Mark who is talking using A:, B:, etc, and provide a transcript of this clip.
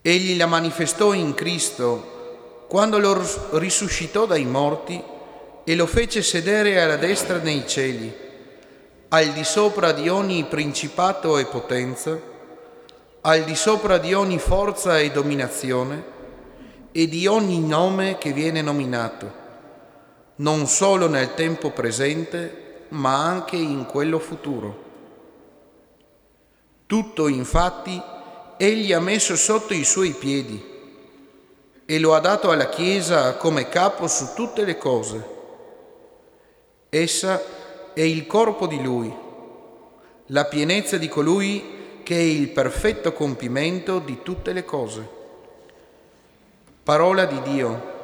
A: Egli la manifestò in Cristo quando lo risuscitò dai morti e lo fece sedere alla destra nei cieli, al di sopra di ogni principato e potenza, al di sopra di ogni forza e dominazione e di ogni nome che viene nominato, non solo nel tempo presente, ma anche in quello futuro. Tutto, infatti, egli ha messo sotto i suoi piedi e lo ha dato alla Chiesa come capo su tutte le cose. Essa è il corpo di Lui, la pienezza di colui che è il perfetto compimento di tutte le cose. Parola di Dio.